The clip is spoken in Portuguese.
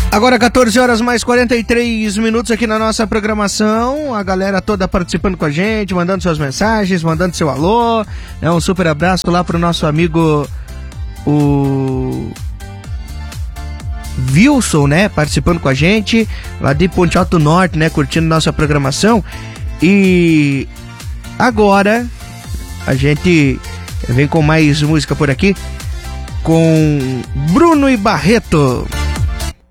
Agora 14 horas mais 43 minutos aqui na nossa programação, a galera toda participando com a gente, mandando suas mensagens, mandando seu alô, né? Um super abraço lá pro nosso amigo, o Wilson, né? Participando com a gente, lá de Ponte Alto Norte, né? Curtindo nossa programação. E agora a gente vem com mais música por aqui, com Bruno e Barreto.